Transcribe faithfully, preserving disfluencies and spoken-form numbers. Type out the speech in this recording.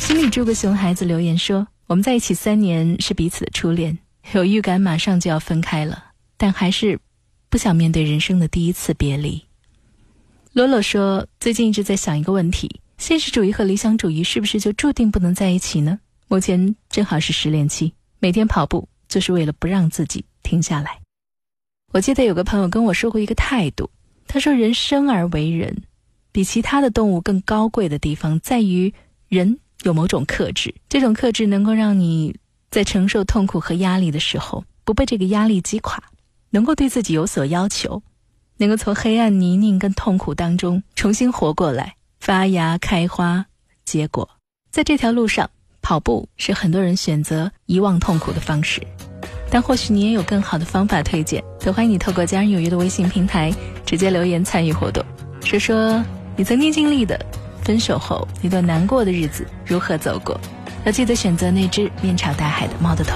心里住个熊孩子留言说，我们在一起三年，是彼此的初恋，有预感马上就要分开了，但还是不想面对人生的第一次别离。罗罗说，最近一直在想一个问题，现实主义和理想主义是不是就注定不能在一起呢？目前正好是失恋期，每天跑步就是为了不让自己停下来。我记得有个朋友跟我说过一个态度，他说人生而为人，比其他的动物更高贵的地方在于人有某种克制，这种克制能够让你在承受痛苦和压力的时候不被这个压力击垮，能够对自己有所要求，能够从黑暗泥泞跟痛苦当中重新活过来，发芽开花结果。在这条路上，跑步是很多人选择遗忘痛苦的方式，但或许你也有更好的方法推荐，都欢迎你透过家人有约的微信平台直接留言参与活动，说说你曾经经历的分手后那段难过的日子如何走过。要记得选择那只面朝大海的猫的头。